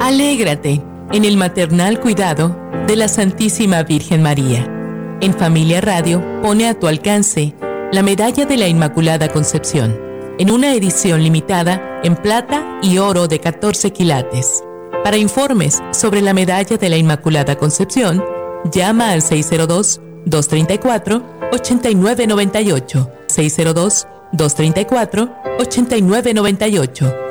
Alégrate en el maternal cuidado de la Santísima Virgen María. En Familia Radio pone a tu alcance la Medalla de la Inmaculada Concepción, en una edición limitada en plata y oro de 14 quilates. Para informes sobre la Medalla de la Inmaculada Concepción, llama al 602-234-8998, 602-234-8998